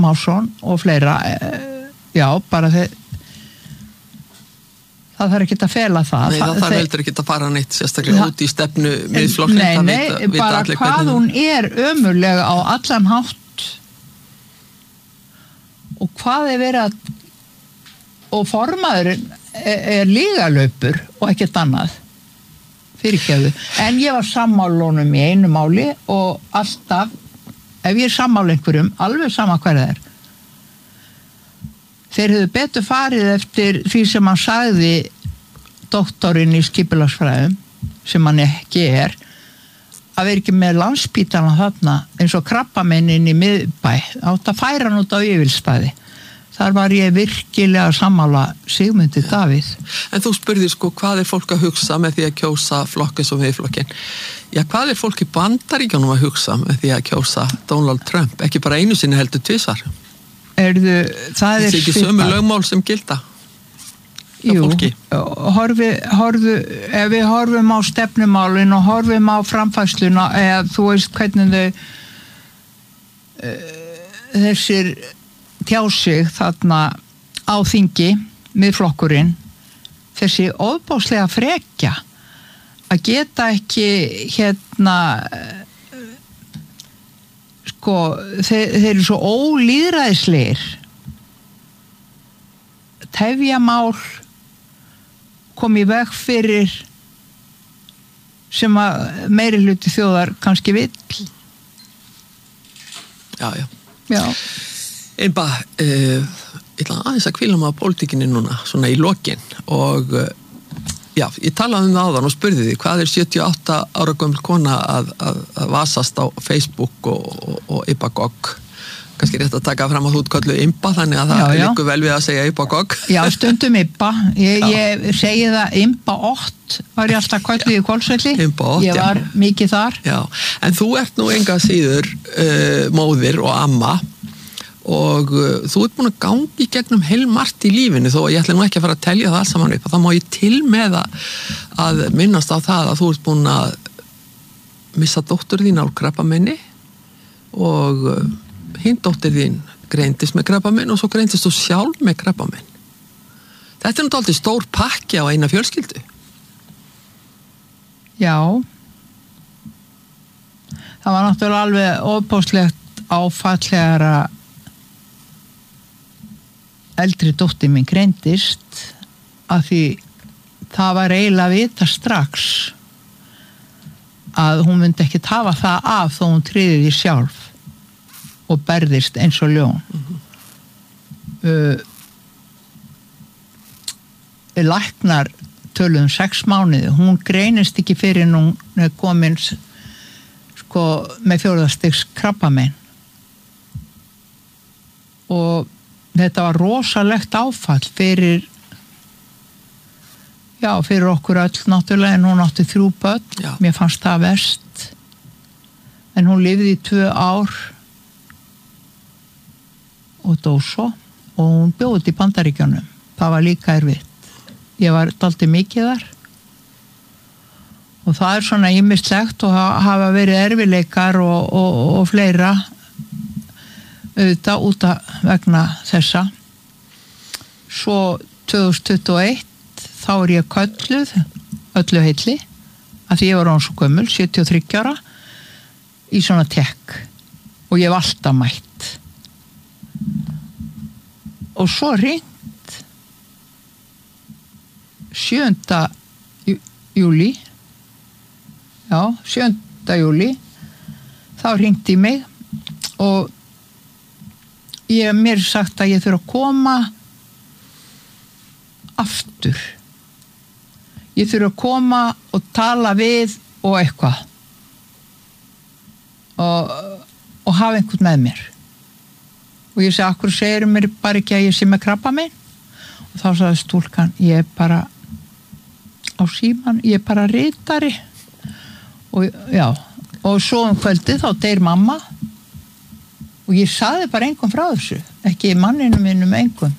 Másson og fleira já, bara það þarf ekki að fela það. Nei, það þarf heldur ekki að fara neitt sérstaklega út í stefnu miðflokksins. Nei, bara hvað hún ömurlega á allan hátt og hvað verið að og formaðurinn lígalöpur og ekkert annað fyrirgefðu. En ég var sammála honum í einu máli og alltaf, ef ég sammála einhverjum, alveg sama hver það þeir hefðu betur farið eftir því sem hann sagði doktorinn í skipulagsfræðum, sem hann ekki að vera ekki með Landspítalann þarna, eins og krabbamennin í miðbæ, átt að færa hann út á Vífilsstaði. Þar var ég virkilega sammála Sigmundi Davíð. En þú spurðir hvað fólk að hugsa með því að kjósa flokk eins og Miðflokkinn? Já, hvað fólk í Bandaríkjunum að hugsa með því að kjósa Donald Trump? Ekki bara einu sinni heldur tvisvar. Það ekki sömu lögmál sem gilda? Jú, ef við horfum á stefnumálin og horfum á framfærsluna eða þú veist hvernig þessir tjá sig þarna á þingi Miðflokkurinn, þessi ofboðslega frekja að geta ekki þeir eru svo ólýðræðislegir tefjamál kom í veg fyrir sem að meiri hluti þjóðar kannski vill. Já. Einba, ég ætla aðeins að hvíla maður pólitíkinni núna, svona í lokin og já, ég talaði það áðan og spurði því hvað 78 ára gömul kona að vasast á Facebook og Ibagog. Kannski rétt að taka fram að þú köllu Imba, þannig að það liggur vel við að segja Ibagog. Já, stundum Imba. Ég segi það Imba 8 var ég alltaf kölluð í Hvolsvelli. Imba 8, ég var mikið þar. Já, en þú ert nú enga síður móðir og amma og þú ert búin að gangi gegnum heilmargt í lífinu þó að ég ætla nú ekki að fara að telja það alls saman upp og það má ég til með að minnast á það að þú ert búin að missa dóttur þín á krabbamenni og hinn dóttir þín greindist með krabbamenn og svo greindist þú sjálf með krabbamenn. Þetta er náttúrulega stór pakki á eina fjölskyldu. Já. Það var náttúrulega alveg ofboðslegt áfallegar að eldri dóttir mín greindist að því það var eiginlega að vita strax að hún myndi ekki hafa það af þó hún tryði því sjálf og berðist eins og ljón. Læknar töluðum 6 mánuði, hún greinist ekki fyrir hún komin með 4. stigs krabbamein og þetta var rosalegt áfall fyrir okkur öll náttúrulega en hún átti 3 börn, mér fannst það verst en hún lifði í 2 ár og dó svo og hún bjóði í Bandaríkjunum, það var líka erfitt, ég var dálítið mikið þar og það svona ýmislegt og hafa verið erfileikar og fleira auðvitað út að vegna þessa. Svo 2021 þá ég kölluð öllu heilli að því ég var orðin svo gömul, 73 ára í svona tekk og ég hef alltaf mætt og svo hringt 7. júlí 7. júlí þá hringdi í mig og mér sagt að ég þurfa að koma aftur. Ég þurfa að koma og tala við og eitthvað. Og hafa einhvern með mér. Og ég segi, akkur segir mér bara ekki að ég sé með krabbamein? Og þá sagði stúlkan, ég bara á síman, ég bara ritari. Og svo kvöldið þá deyr mamma og ég sagði bara engum frá þessu, ekki manninu mínum engum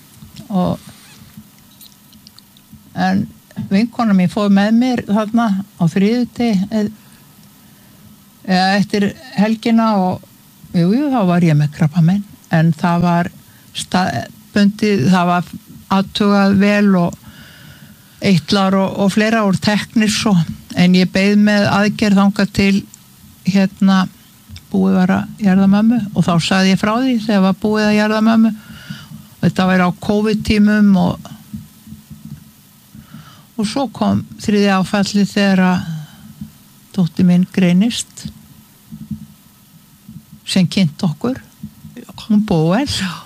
en vinkona mín fór með mér þarna á þriðjudegi eða eftir helgina og þá var ég með krabbamein en það var bundið, það var athugað vel og eitlar og fleira úr teknir svo, en ég beið með aðgerð þangað til búið var að jarða mömmu og þá sagði ég frá því þegar var búið að jarða mömmu. Þetta var á COVID-tímum og svo kom þriðja áfallið þegar að dóttir mín greinist sem kynnt okkur, hún Bóel,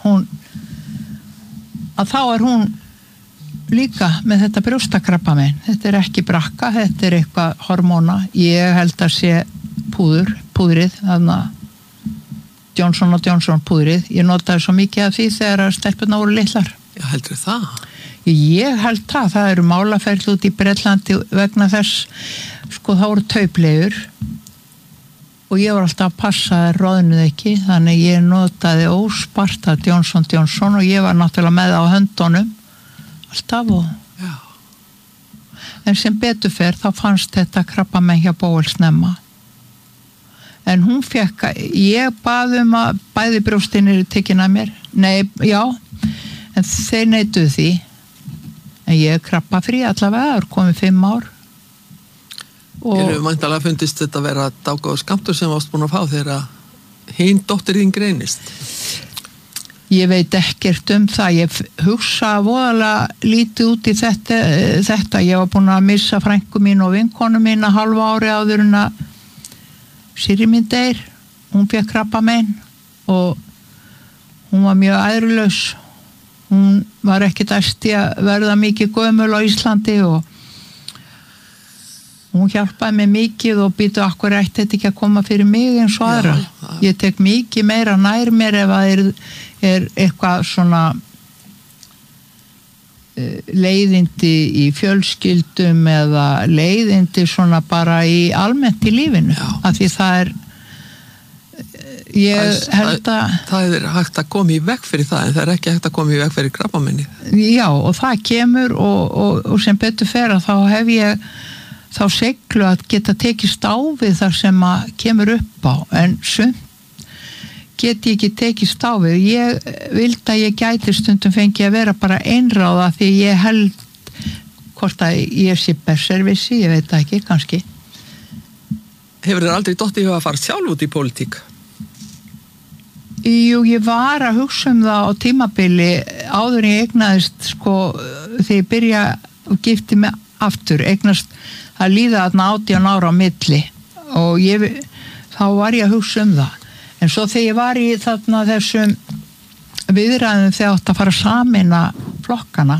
að þá hún líka með þetta brjóstakrabbamein. Þetta ekki brakka, þetta eitthvað hormóna. Ég held að sé púðrið, þarna Johnson & Johnson púðrið. Ég notaði svo mikið af því þegar stelpurnar voru litlar. Já, heldur það? Ég held það eru málaferli út í Bretlandi vegna þess, sko þá voru taupleigur og ég var alltaf að passa að roðnuð ekki, þannig ég notaði ósparta Johnson & Johnson og ég var náttúrulega með á höndunum alltaf en sem betur fer þá fannst þetta krabbamein hjá Bóel snemma. En hún fekk, ég bað að bæði brjóstin eru tekin að mér. Nei, já, en þeir neituðu því. En ég krabba frí allavega, það komið 5 ár. Eru væntanlega fundist þetta vera dágóður skammtur sem varst búin að fá þegar hinn dóttir þín greinist? Ég veit ekkert það. Ég hugsa voðalega lítið út í þetta. Ég var búin að missa frænku mín og vinkonu mín að hálfa ári áður en að Sýri mín deyr, hún fékk krabbamein og hún var mjög æðrulaus. Hún var ekkert æsti að verða mikið gömul á Íslandi og hún hjálpaði mig mikið og býtu akkur ætti þetta ekki að koma fyrir mig eins og aðra. Ég tek mikið meira nær mér ef að eitthvað svona leiðindi í fjölskyldum eða leiðindi svona bara í almennt í lífinu. Af því það ég held að það hægt að koma í veg fyrir það en það ekki hægt að koma í veg fyrir krabbameinið. Já, og það kemur og sem betur fer að þá hef ég þá seglu að geta tekist á við þar sem að kemur upp á, en sumt get ég ekki tekist á við. Ég vildi að ég gæti stundum fengi að vera bara einráða því ég held hvort að ég sé besservissi, ég veit það ekki, kannski. Hefur þér aldrei dottið í að fara sjálf út í pólitík? Jú, ég var að hugsa það á tímabili áður en ég eignaðist, sko, þegar ég byrja og gifti mig aftur, eignast að líða þarna 18 ára á milli og þá var ég að hugsa það. En svo þegar ég var í þarna þessum viðræðum þegar átt að fara að sameina flokkana,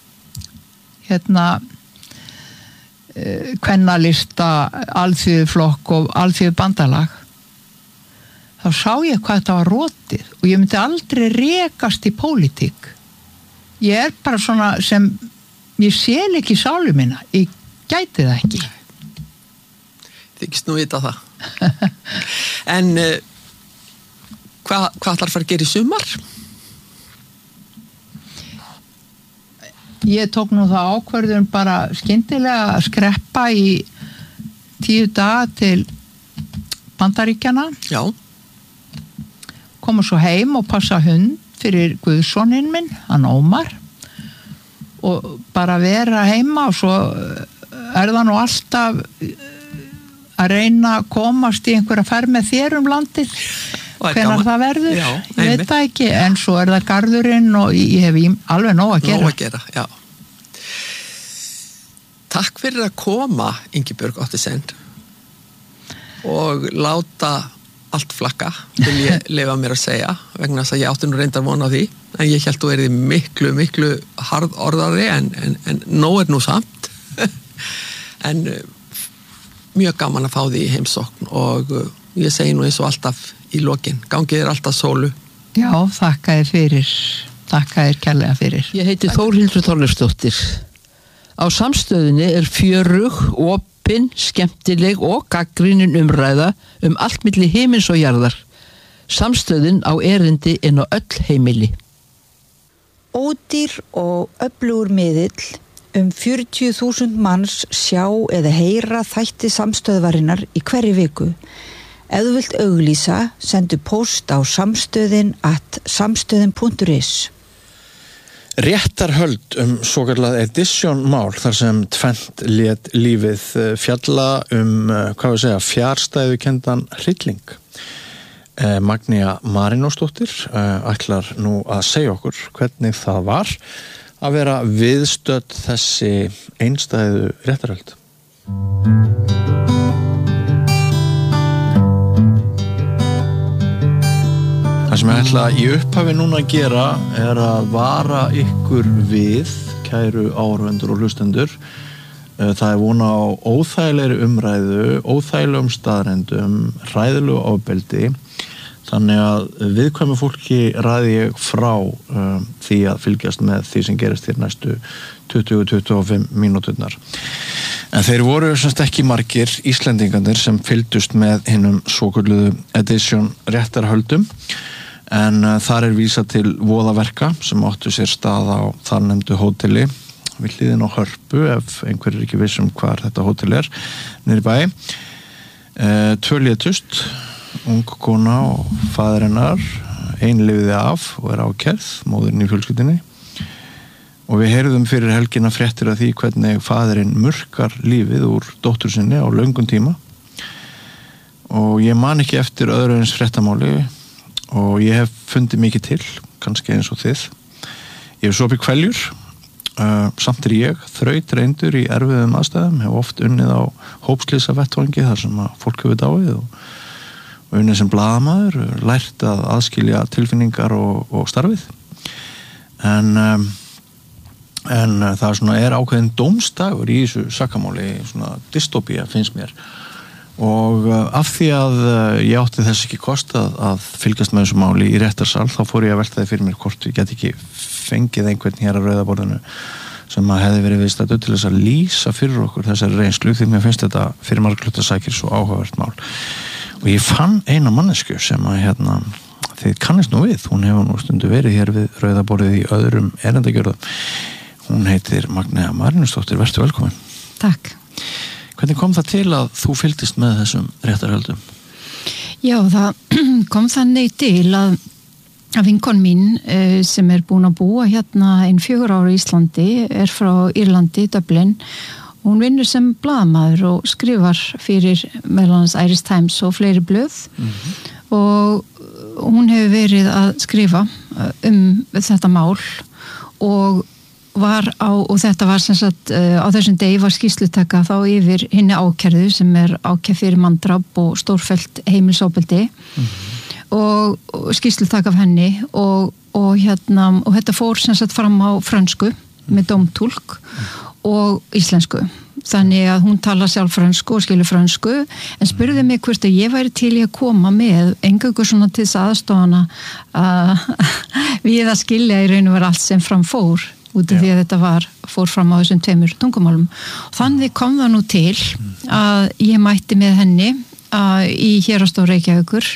kvennalista, alþýðuflokk og alþýðubandalag, þá sá ég hvað þetta var rotið og ég myndi aldrei rekast í pólitík. Ég bara svona sem, ég sel ekki sálu mína, ég gæti það ekki. Þykist nú vita það. En hvað ætlar að fara að gera í sumar? Ég tók nú það ákvörðun bara skyndilega að skreppa í 10 daga til Bandaríkjana. Já. Koma svo heim og passa hund fyrir guðsoninn minn, hann Ómar, og bara vera heima og svo það nú alltaf að reyna að komast í einhverja ferð með þér landið. Hvenær það verður, já, ég veit það ekki, en svo það garðurinn og ég hef alveg nóg að gera. Nóg að gera, já. Takk fyrir að koma, Ingibjörg Ottesen, og láta allt flakka, vil ég leyfa mér að segja, vegna þess að ég átti nú reyndar vona á því, en ég held þú verið miklu harðorðari, en nóg nú samt, en mjög gaman að fá því í heimsókn og ég segi nú eins og alltaf í lokin, gangið alltaf sólu. Já, þakka þér fyrir, þakka þér kærlega fyrir. Ég heiti Þórhildur Þorleifsdóttir. Á Samstöðinni fjörug, opin, skemmtileg og gagnrýnin umræða allt milli himins og jarðar. Samstöðin á erindi inn á öll heimili. Ódýr og öflugur miðill 40.000 manns sjá eða heyra þætti Samstöðvarinnar í hverri viku. Ef þú vilt auglýsa, sendu post á samstöðin@samstöðin.is. Réttarhöld svokallað edition mál þar sem tvennt lét lífið fjalla fjarstæðukenndan hrylling. Magnea Marinósdóttir ætlar nú að segja okkur hvernig það var að vera viðstödd þessi einstæðu réttarhöld. Það sem ég ætla í upphafi núna að gera að vara ykkur við, kæru áhorfendur og hlustendur. Það vona á óþægilegri umræðu, óþægilegum staðrendum, hræðilegu ofbeldi. Þannig að viðkvæmu fólki ræði ég frá því að fylgjast með því sem gerist hér næstu 20-25 mínúturnar. En þeir voru semst ekki margir Íslendingarnir sem fylgdust með hinum svokölluðu edition réttarhöldum. En þar vísað til voðaverka sem áttu sér stað á þarnefndu hóteli við hliðin á Hörpu, ef einhver ekki viss hvar þetta hótel niðri bæ. 2 létust, ung kona og faðir hennar, ein lifði af og ákærð, móðirin í fjölskyldunni. Og við heyrðum fyrir helgina fréttir af því hvernig faðirinn murkar lífið úr dóttur sinni á löngum tíma. Og ég man ekki eftir öðru eins fréttamáli og ég hef fundið mikið til, kannski eins og þið. Ég hef sopið kveljur, samt ég þrautreyndur í erfiðum aðstæðum, hef oft unnið á hópslýsavettvangi þar sem að fólk hefur dáið og unnið sem blaðamaður, lært að aðskilja tilfinningar og starfið. En það svona ákveðin dómstagur í þessu sakamáli, svona dystopía finnst mér. Og af því að ég átti þess ekki kost að fylgjast með þessu máli í réttarsal, þá fór ég að velta það fyrir mér hvort ég get ekki fengið einhvern hér að Rauða borðinu sem að hefði verið viðstaddur til þess að lýsa fyrir okkur þessari reynslu, því mér finnst þetta fyrir margra hluta sækir svo áhugavert mál. Og ég fann eina mannesku sem að þið kannist nú við, hún hefur nú stundu verið hér við Rauða borðið í öðrum erindagjörðum. Hún heitir Magnea Marinósdóttir, vertu velkomin. Takk. Hvernig kom það til að þú fylgdist með þessum réttarhöldum? Já, það kom þannig til að vinkon mín sem búin að búa hérna 4 ára í Íslandi, frá Írlandi, Dublin. Hún vinnur sem blaðamaður og skrifar fyrir meðal annars Irish Times og fleiri blöð. Og hún hefur verið að skrifa þetta mál og þetta var sem sagt á þessum degi var skýrslutaka þá yfir hinni ákærðu sem ákærð fyrir manndráp og stórfellt heimilisofbeldi og skýrslutaka af henni og þetta fór sem sagt fram á frönsku með dómtúlk og íslensku. Þannig að hún talar sjálf frönsku og skilur frönsku en spurði mig hvort að ég væri til í að koma með eingöngu svona til þess aðstofana við að skilja í raun og vera allt sem framfór út af því að þetta fór fram á þessum 2 tungumálum. Þannig kom það nú til að ég mætti með henni í Héraðsdómi Reykjavíkur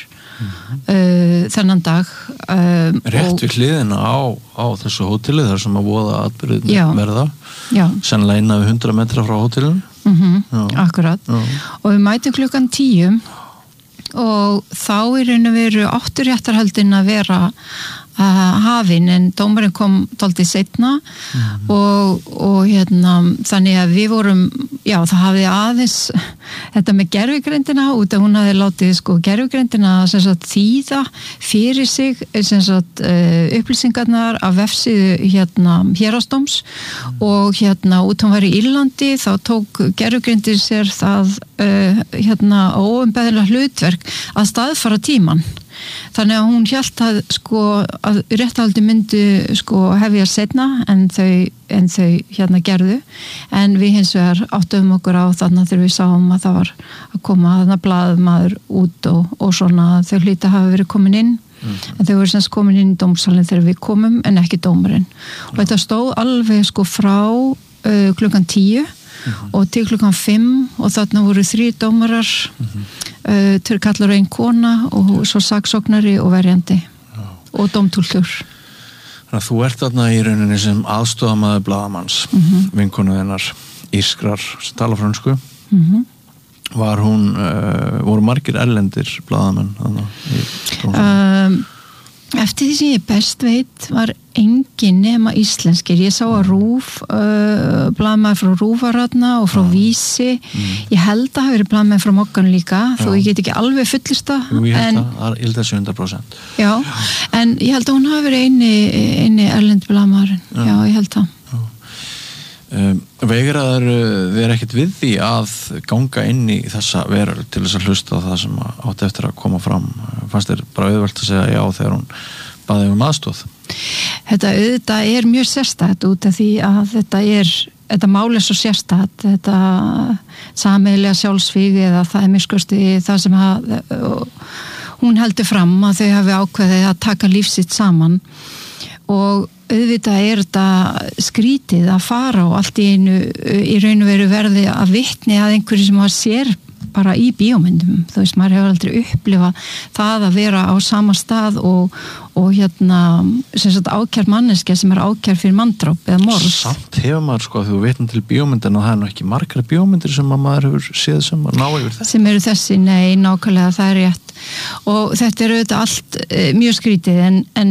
þennan dag. Rétt við hliðina á þessu hóteli þar sem að voða atburðin verða. Sennilega innan við 100 metra frá hótelinu. Akkurat. Og við mætum klukkan 10 og þá í raun og veru áttu réttarhöldin að vera hafin en dómarinn kom dálítið seinna og þannig að við vorum, það hafði aðeins þetta með gervigreindina út að hún hafði látið gervigreindina sem sagt þýða fyrir sig sem sagt upplýsingarnar af vefsíðu Héraðsdóms og út hún var í Írlandi þá tók gervigreindin sér það óumbeðilega hlutverk að staðfara tímann. Þannig að hún hélt að réttarhaldi myndu hefja seinna en þau gerðu en við hins vegar áttum okkur á þarna þegar við sáum að það var að koma þarna blaðmaður út og svona þau hlýta hafa verið komin inn en þau voru semst komin inn í dómsalinn þegar við komum en ekki dómarinn og þetta stóð alveg frá klukkan 10 og til klukkan 5 og þarna voru 3 dómarar 2 kallar og 1 kona og svo saksóknari og verjandi og dómtúlkur. Þannig að þú ert þarna í rauninni sem aðstofamaður blaðamanns vinkonu þinnar írskrar sem tala frönsku var hún voru margir erlendir blaðamenn eftir því sem ég best veit var engin nema íslenskir. Ég sá að RÚV blaðmaður frá RÚV var þarna og frá Vísi. Ég held að hafa verið blaðmaður frá Moggan líka, þó ég get ekki alveg fullista. Ég held að 100%. Já, en ég held að hún hafi verið eini erlend blaðmaðurinn. Já, ég held það. Veigraður þér ekkert við því að ganga inn í þessa veröld til þess að hlusta á það sem átti eftir að koma fram? Fannst þér bara auðvelt að segja já þegar hún baði aðstoð? Þetta auðvitað er mjög sérstætt út af því að þetta mál er svo sérstætt, þetta sameiginlega sjálfsvíg eða það miskusti það sem hún heldur fram að þau hafi ákveðið að taka líf sitt saman og auðvitað er þetta skrítið að fara og allt í raun og veru verði að vitni að einhverju sem maður sér bara í bíómyndum. Þú veist, maður hefur aldrei upplifað það að vera á sama stað og sem sagt ákjær manneskja sem er ákjær fyrir manndráp eða morð. Samt hefur maður þegar þú vitnar til bíómyndina það er nú ekki margar bíómyndir sem maður hefur séð sem að ná yfir þetta. Sem eru þessi, nei, nákvæmlega, það er rétt. Og þetta er auðvitað allt mjög skrítið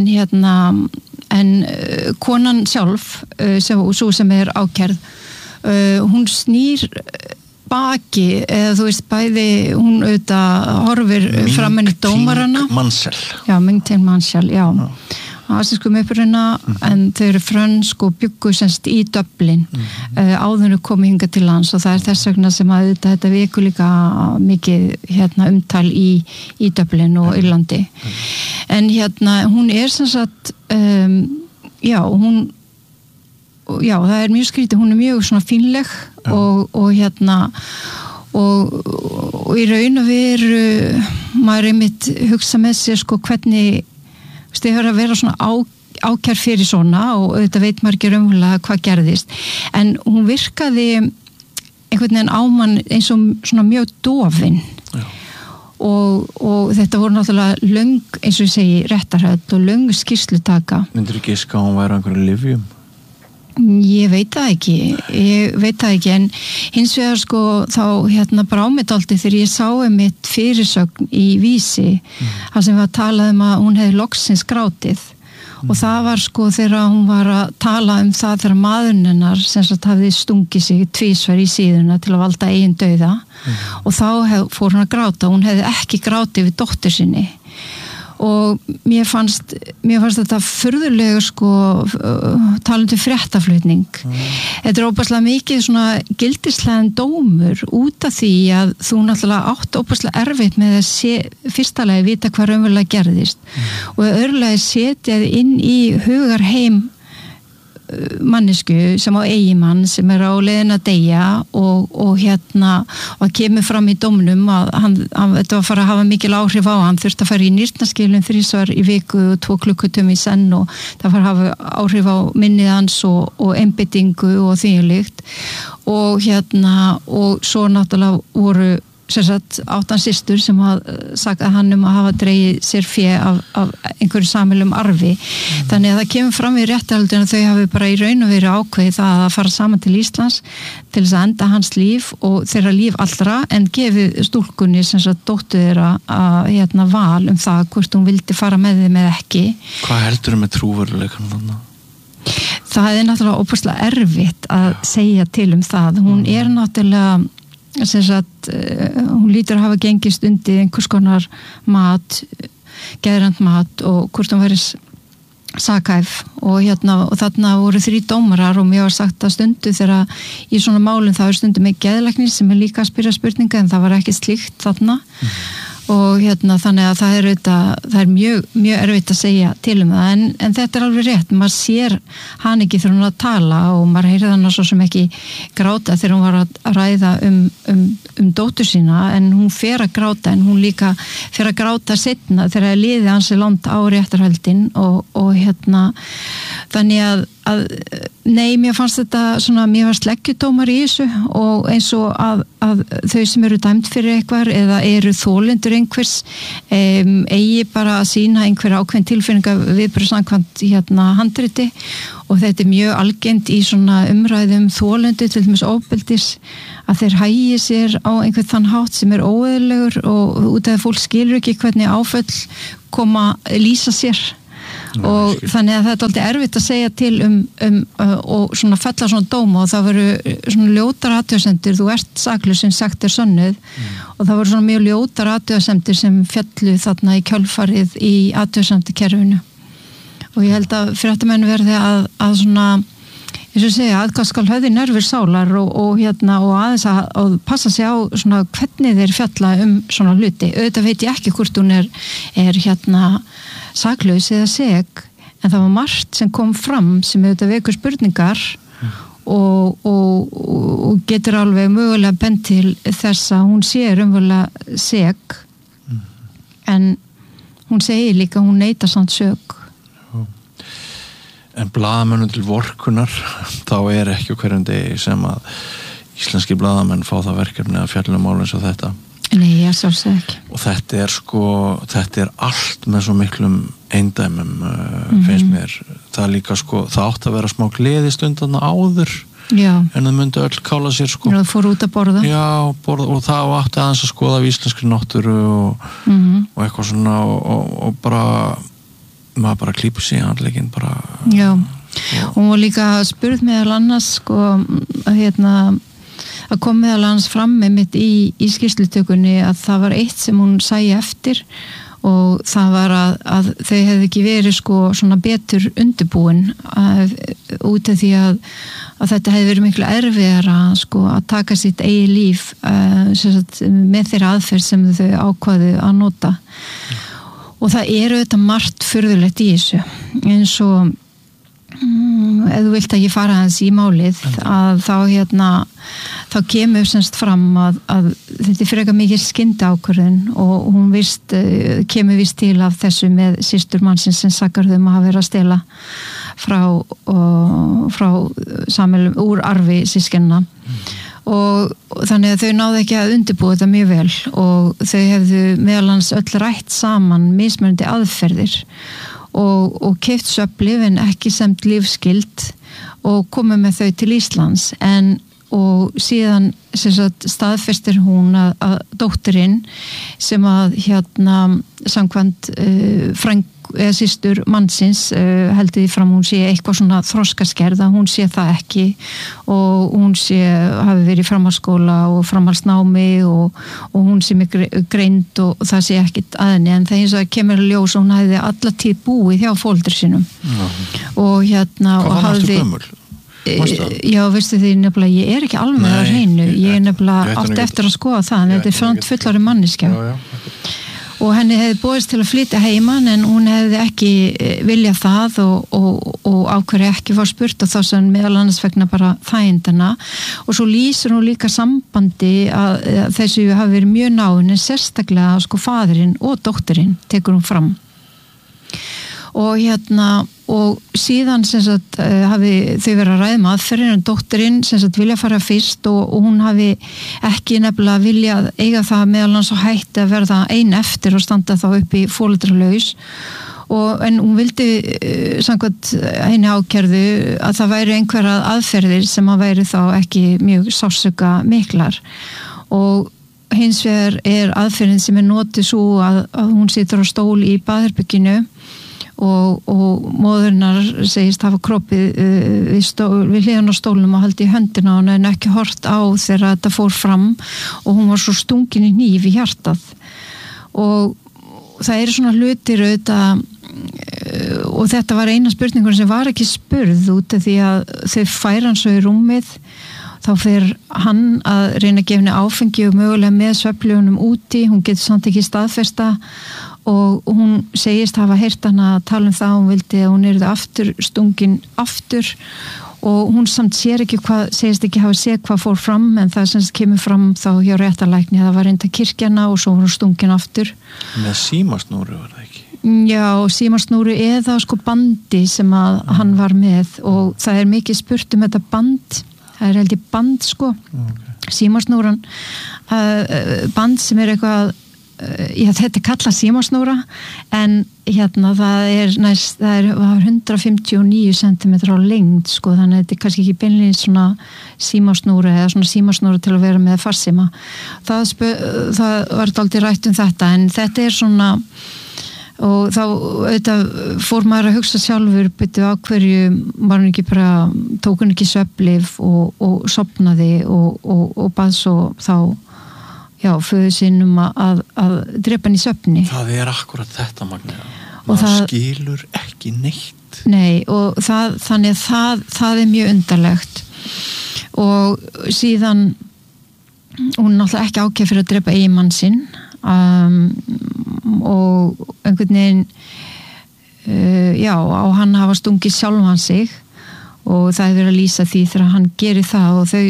en konan sjálf, svo sem er ákærð, hún snýr baki, eða þú veist bæði, hún auðvitað horfir framan í dómarana. Ming-Ting Mansell, já. Asískum uppruna, en þau eru frönsk og bjuggu semst í Dublin áður komu hingað til lands og það er þess vegna sem að þetta vekur líka mikið umtal í Dublin og Írlandi. En hún er sem sagt það er mjög skrítið, hún er mjög svona fínleg og í raun og veru maður einmitt hugsa með sér hvernig þið höfðu að vera svona ákær fyrir svona og auðvitað veit maður ekki raunverulega hvað gerðist en hún virkaði einhvern veginn á mann eins og svona mjög dofin og þetta voru náttúrulega löng, eins og ég segi, réttarhöld og löng skýrslutaka. Myndirðu giska að hún væri á einhverju lyfjum? Ég veit það ekki en hins vegar þá brá mig dálítið þegar ég sá einmitt fyrirsögn í Vísi þar sem var talað að hún hefði loksins grátið og það var þegar hún var að tala það þegar maðurinn hennar sem sagt hafði stungið sig tvísvar í síðuna til að valda eigin dauða og þá fór hún að gráta, hún hefði ekki grátið við dóttur sinni og mér fannst þetta furðulegur talandi fréttaflutning þetta er óbærslega mikið svona gildislegan dómur út af því að þú náttúrulega átt óbærslega erfitt með að fyrsta lagi vita hvað raunverulega gerðist og öðrulega setja þið inn í hugarheim mannesku sem á eigimann sem er á leiðin að deyja og kemur fram í dómnum að þetta var að fara að hafa mikil áhrif á hann þurfti að fara í nýrnaskilum 3 svar í viku og 2 klukkutum í senn og það fara að hafa áhrif á minnið hans og einbeitingu og þvíumlíkt og svo náttúrulega voru sem sagt 8 systur sem sagði hann að hafa dregið sér fé af einhverju samilum arfi þannig að það kemur fram í réttarhöldinu að þau hafi bara í raun og veru ákveðið það að fara saman til Íslands til þess að enda hans líf og þeirra líf allra en gefið stúlkunni sem sagt dóttur þeirra að val það hvort hún vildi fara með þeim eða ekki. Hvað heldurðu með trúveruleikanum þarna? Það er náttúrulega óbærslega erfitt að segja til það. Hún er náttúrulega sem sagt, hún lítur að hafa gengist undir einhvers konar mat, geðrænt mat og hvort hún verið sakhæf og þarna voru 3 dómarar og mér var sagt að stundu þegar í svona málum það er stundu með geðlæknir sem er líka að spyrja spurninga en það var ekki slíkt þarna og þannig að það er mjög, mjög erfitt að segja til það en þetta er alveg rétt, maður sér hann ekki þegar hún var að tala og maður heyrði hann svo sem ekki gráta þegar hún var að ræða um dóttur sína en hún fer að gráta en hún líka fer að gráta seinna þegar liði hans er langt á réttarhöldin og þannig að nei, mér fannst þetta svona, mér var sleggjudómar í þessu og eins og að þau sem eru dæmt fyrir eitthvað eða eru þolendur einhvers eigi bara að sýna einhver ákveðin tilfinninga viðbrögð samkvæmt handriti og þetta mjög algengt í svona umræðum þolendu til dæmis ofbeldis að þeir hægi sér á einhvern þann hátt sem óeðlilegur og út af að fólk skilur ekki hvernig áföll koma lýsa sér og þannig að það er alltaf erfitt að segja til og svona fella svona dóma og það veru svona ljótar athugasemdir, þú ert saklaus sem sagt er sönnuð og það voru svona mjög ljótar athugasemdir sem fjallu þarna í kjölfarið í athugasemdakerfinu og ég held að fréttamenn verði að svona eins og segja, aðgað skal höfði nervur sálar og aðeins að passa sig á svona hvernig þeir fjalla svona hluti. Auðvitað veit ég ekki hvort hún er saklaus eða seg, en það var margt sem kom fram sem auðvitað vekur spurningar og getur alveg mögulega bent til þess að hún sé raunverulega seg, en hún segir líka hún neitar samt sök. En blaðamönnum til vorkunar, þá er ekki hverjum degi sem að íslenski blaðamenn fá það verkefni að fjalla mál eins og þetta. Nei, ég sjálfsög ekki. Og þetta er allt með svo miklum eindæmum, finnst mér. Það er líka það átt að vera smá gleðistund þarna áður, já. En það myndi öll kála sér Já, það fór út að borða. Já, og það átti aðeins að skoða af íslenskri náttúru og eitthvað svona og bara maður bara klípur sig í handlegginn bara. Já, hún var líka spurð meðal annars að kom meðal annars fram með mitt í skýrslutökunni að það var eitt sem hún sæi eftir og það var að þau hefði ekki verið svona betur undirbúin út af því að þetta hefði verið miklu erfiðara að taka sitt eigi líf með þeirra aðferð sem þau ákvaðu að nota. Og það auðvitað margt furðulegt í þessu eins og ef þú vilt að ég fara hans í málið að þá kemur semst fram að þetta er frekar mikil skyndiákvörðun og hún kemur víst til af þessu með systur mannsins sem sakar þau að hafa verið að stela frá samhælum úr arfi sískenna og þannig að þau náðu ekki að undirbúa þetta mjög vel og þau hefðu meðal hans öll rætt saman mismunandi aðferðir og keypt svefnlyf en ekki semt lífsgild og komið með þau til Íslands og síðan staðfestir hún að dóttirinn sem að samkvæmt eða systur mannsins heldur því fram hún sé eitthvað svona þroskaskerð að hún sé það ekki og hún hafi verið í framhaldsskóla og framhaldsnámi og hún sé mjög greind og það sé ekkit að henni en það eins og kemur að ljós og hún hefði alla tíð búið hjá foreldrum sínum og Hvað var næstu gömul? Já, veistu því nefnilega ég er ekki alveg að hreinu, ég er nefnilega átt eftir að skoða það en þetta er samt fullari manneskja og henni hefði búist til að flytja heiman en hún hefði ekki viljað það og ákveði ekki var spurt og þá sem meðal annars vegna bara þægindana og svo lýsir hún líka sambandi að þessu hafi verið mjög náin en sérstaklega faðirinn og dóttirinn tekur hún fram og og síðan hafi þau verið að ræða aðferðin en dóttirinn vilja fara fyrst og hún hafi ekki nefnilega viljað eiga það meðal hans og hætti að verða ein eftir og standa þá upp í foreldralaus en hún vildi samkvæmt henni ákærðu að það væri einhverja aðferðir sem að væri þá ekki mjög sársauka miklar og hins vegar er aðferðin sem er notið svo að hún situr á stól í baðherberginu og móðurinnar segist hafa kroppið við hliðan á stólnum og haldi í höndina á hana en ekki hort á þegar þetta fór fram og hún var svo stungin í hníf í hjartað og það eru svona hlutir auðvitað og þetta var eina spurningun sem var ekki spurð út af því að þau færa hann svo í rúmið þá fer hann að reyna að gefa henni áfengi og mögulega með svefnlyfunum úti, hún getur samt ekki staðfesta og hún segist hafa heyrt hana að tala það hún vildi að hún yrði aftur stungin aftur og hún samt segist ekki hafa séð hvað fór fram en það sem kemur fram þá hjá réttarlækni það var reynda kirkjana og svo var hún stungin aftur með símasnúru var það ekki? Já, símasnúru eða bandi sem að hann var með og það er mikið spurt þetta band það er held ég band símasnúran band sem er eitthvað þetta kallað símasnúra en hérna það var 159 cm á lengd sko, þannig að þetta kannski ekki beinlega svona símasnúra eða svona símasnúra til að vera með farsíma. Það var dálítið rætt þetta en þetta svona og þá auðvitað fór maður að hugsa sjálfur byrju á hverju var hann ekki bara tók hann ekki svefnlyf og sofnaði og bað svo þá föður sinn að drepa hann í svefni. Það akkurat þetta, Magnea. Og maður skilur ekki neitt. Nei, og þannig að það mjög undarlegt. Og síðan hún náttúrulega ekki ákveð fyrir að drepa eiginmann sinn og einhvern veginn á hann hafa stungið sjálfan sig og það verið að lýsa því þegar hann gerir það og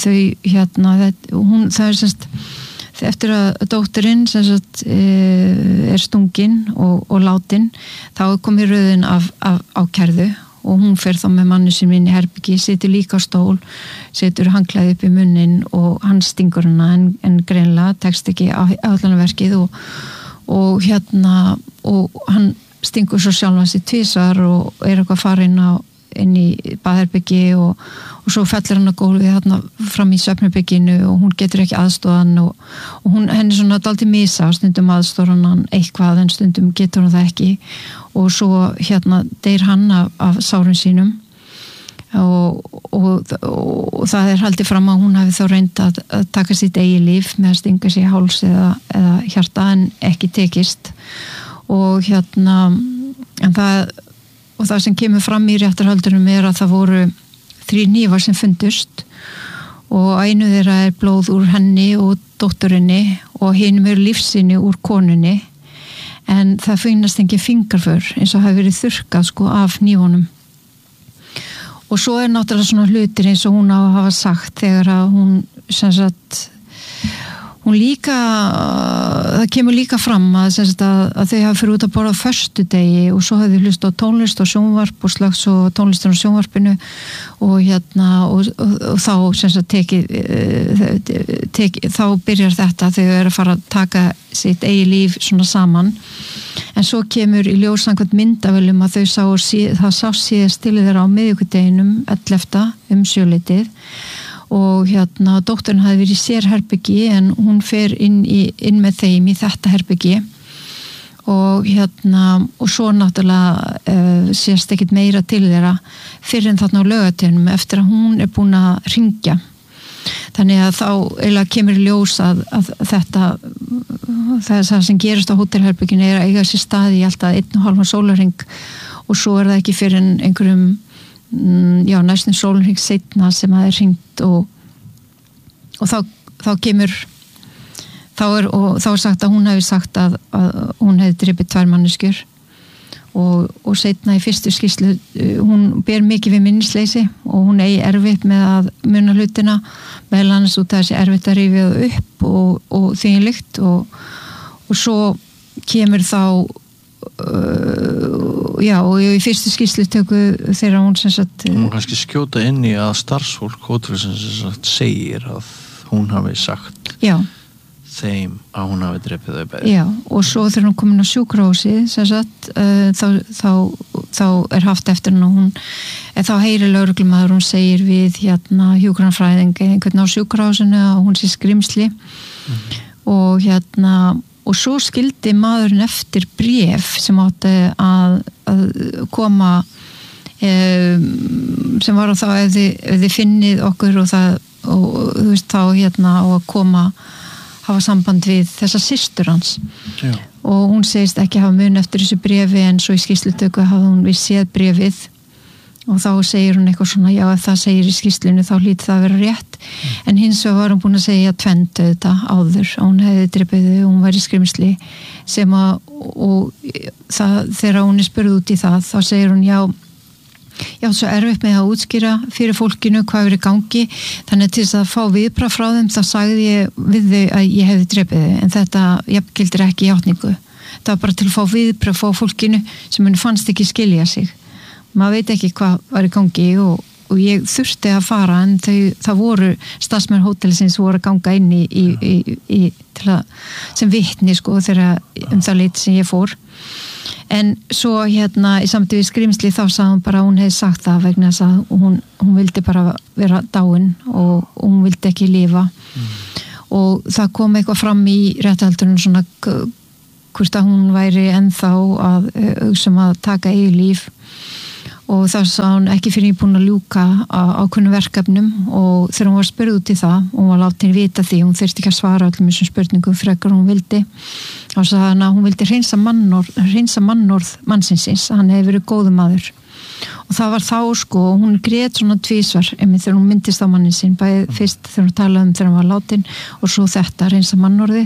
það semst eftir að dótturinn semst stungin og látin þá komið röðin af ákærðu og hún fer þá með manni sem inn í herbyggi, situr líka á stól situr handklæði upp í munnin og hann stingur hana en greinlega tekst ekki áætlunarverkið og hann stingur svo sjálfan sig tvisvar og eitthvað farin inn í baðherbyggi og svo fellur hann á gólfið þarna fram í svefnherberginu og hún getur ekki aðstoðan og henni svona dálítið misa stundum aðstoðar hann eitthvað en stundum getur hann það ekki og svo deyr hann af sárum sínum og það haldið fram að hún hafi þá reynd að taka sitt eigið líf með að stinga sig í háls eða hjarta en ekki tekist og en það sem kemur fram í réttarhöldunum að það voru 3 hnífar sem fundust og einu þeirra blóð úr henni og dótturinni og hinum lífsýni úr konunni en það finnast engin fingraför eins og hafi verið þurrkað sko af hnífunum og svo náttúrulega svona hlutir eins og hún á að hafa sagt þegar að hún sem sagt hún líka, það kemur líka fram að þau hafa fyrir út að borða á föstudegi og svo hafði hlust á tónlist og sjónvarp og slags og tónlistin á sjónvarpinu og þá sem sagt þá byrjar þetta þegar að fara að taka sitt eigi líf svona saman en svo kemur í ljós samkvæmt myndavölum að það sá síðast til þeirra á miðvikudeginum 11 sjöleytið og dótturinn hafði verið í sérherbyggi en hún fer inn með þeim í þetta herbyggi og svo náttúrulega sést ekkit meira til þeirra fyrir en þarna á laugardeginum eftir að hún búin að hringja þannig að þá eiginlega kemur í ljós að það sem gerist á hótelherbygginu að eiga sér stað í alltaf 1,5 sólarhring og svo það ekki fyrir einhverjum næstum sólarhring seinna sem það hringt og þá kemur þá sagt að hún hefði sagt að hún hefði drepið 2 manneskjur og seinna í fyrstu skýrslu hún ber mikið við minnisleysi og hún eigi erfitt með að muna hlutina meðal annars út af þessi erfitt að rifja það upp og þvílíkt og svo kemur þá og í fyrstu skýrslu töku þegar hún sem sagt hún kannski skjóta inn í að starfsfólk hótelsins sem sagt segir að hún hafi sagt þeim að hún hafi drepið þau bæði og svo þegar hún komin á sjúkrahúsi sem sagt þá haft eftir henni og hún þá heyri lögreglumaður hún segir við hjúkrunarfræðing einhvern á sjúkrahúsinu að hún sé skrimsli og svo skildi maðurinn eftir bréf sem átti að koma sem var þá ef þið finnið okkur og þú veist þá og að koma hafa samband við þessa systur hans og hún segist ekki hafa mun eftir þessu bréfi en svo í skýrslutöku hafði hún við séð bréfið og þá segir hún eitthvað svona ef það segir í skýrslunni þá hlýtur það að vera rétt en hins vegar var hún búin að segja tvennt auðvitað áður að hún hefði drepið og hún væri skrimsli sem og þegar hún spurð út í það þá segir hún svo erfitt með að útskýra fyrir fólkinu hvað er í gangi þannig til þess að fá viðbragð frá þeim þá sagði ég við þau að ég hefði drepið þau en þetta jafngildir ekki játningu það var bara til að fá viðbragð frá fólkinu sem henni fannst ekki skilja sig maður veit ekki hvað var í gangi og ég þurfti að fara en það voru starfsmenn hótelsins voru að ganga inn í sem vitni sko þegar það leit sem ég fór en svo í samtíð við skrimsli þá sagði hún bara að hún hefði sagt það vegna þess að hún vildi bara vera dáin og hún vildi ekki lifa og það kom eitthvað fram í réttarhaldunum svona hvort að hún væri ennþá að að taka eigið líf og þá sagði hún ekki fyrir búin að ljúka ákveðnum verkefnum og þegar hún var spurð út í það og hún var látin vita því, hún þyrfti ekki að svara öllum þessum spurningum frekar hún vildi þá sagði hann að hún vildi hreinsa mannorð mannsins, hann hefði verið góður maður og það var þá sko, hún grét svona tvísvar einmitt þegar hún myndist á mannin sinn bæði fyrst þegar hún talaði þegar hann var látin og svo þetta, hreinsa mannorðið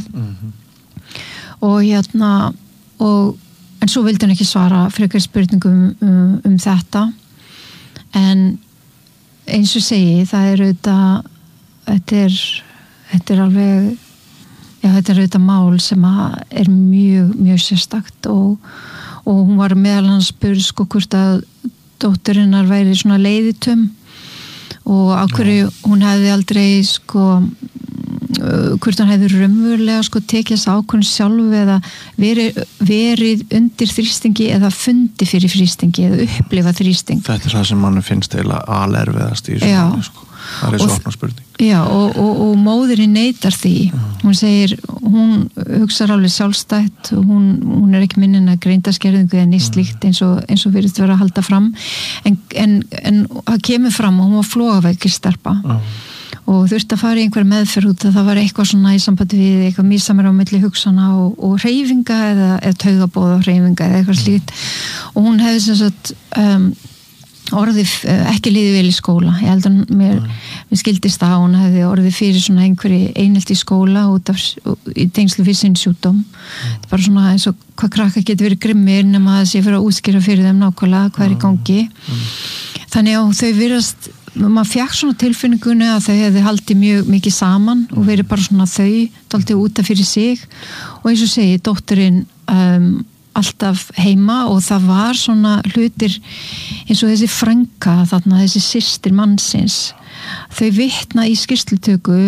og en svo vildi hann ekki svara frekar spurningum þetta en eins og segi það er auðvitað þetta er alveg þetta er auðvitað mál sem er mjög sérstakt og hún var meðal hans spurð sko hvort að dótturinnar væri svona leiðitum og á hverju hún hefði aldrei sko hvort hann hefði raunverulega sko tekið þess ákvörðun sjálf eða verið undir þrýstingi eða fundi fyrir þrýstingi eða upplifa þrýsting. Þetta er það sem mann finnst eiginlega alerfiðast í svona sko. Það er svo opna spurning. Já, og móðurinn neitar því. Hún segir, hún hugsar alveg sjálfstætt og hún er ekki minnin að greindaskerðingu eða nýtt slíkt eins og virðist vera að halda fram en það kemur fram og hún var flogaveikir stelpa. Og þurfti að fara í einhver meðferð út að það var eitthvað svona í sambandi við eitthvað mísamur á milli hugsana og hreyfinga eða taugabóð og hreyfinga eða eitthvað slíkt og hún hefði sem sagt orðið ekki liðið vel í skóla ég held að mér skildist það hún hefði orðið fyrir svona einhverju einelti í skóla út af í tengslu fyrir sinn sjúkdóm þetta er bara svona eins og hvað krakka getur verið grimmir nema að það sé fyrir að útskýra fyrir þeim nákvæmlega hvað er í gangi þannig að þau virðast maður fekk svona tilfinningunni að þau hefði haldið mjög mikið saman og verið bara svona þau dálítið út af fyrir sig og eins og segi, dótturinn alltaf heima og það var svona hlutir eins og þessi frænka þarna, þessi systir mannsins þau vitna í skýrslutöku